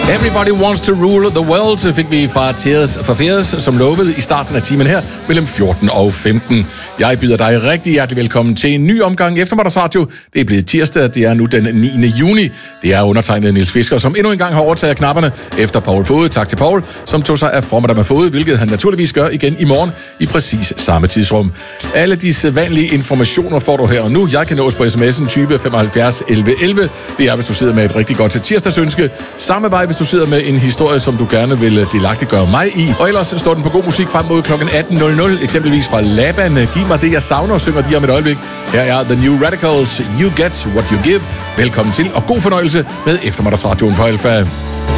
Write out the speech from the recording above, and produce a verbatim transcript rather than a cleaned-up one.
Everybody Wants to Rule the World fik vi fra Tears for Fears, som lovede i starten af timen her, mellem fjorten og femten. Jeg byder dig rigtig hjertelig velkommen til en ny omgang eftermiddagsradio. Det er blevet tirsdag, det er nu den niende juni. Det er undertegnet Niels Fisker, som endnu en gang har overtaget knapperne efter Paul Fode. Tak til Paul, som tog sig af formiddag med Fode, hvilket han naturligvis gør igen i morgen i præcis samme tidsrum. Alle disse vanlige informationer får du her og nu. Jeg kan nås på sms'en tyve femoghalvfjerds elleve elleve. Det er, hvis du sidder med et rigtig godt tirsdagsønske. Samme vej, hvis du sidder med en historie, som du gerne vil delagtiggøre mig i. Og ellers står den på god musik frem mod klokken atten nul nul, eksempelvis fra Laban. Giv mig det, jeg savner, synger de om et øjeblik. Her er The New Radicals, You Get What You Give. Velkommen til, og god fornøjelse med eftermiddagsradioen på Alfa.